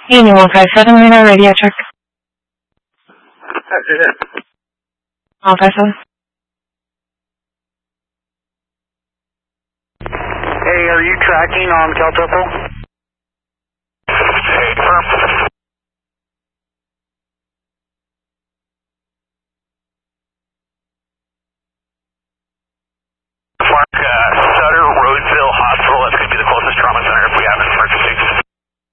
Evening 157, radar radio check. Hi, say that. 157. Hey, are you tracking on Cal Purple?